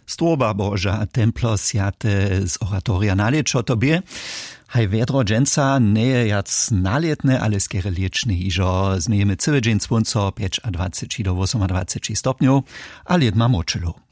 Stroba Boža, templo sjate z oratoria nalečo tobie. Haj vedro dženca nie je jac nalietne, ale skere liečne, ižo zmejeme celý džen słonco 25 do 28 stopňov, a liet ma močelo.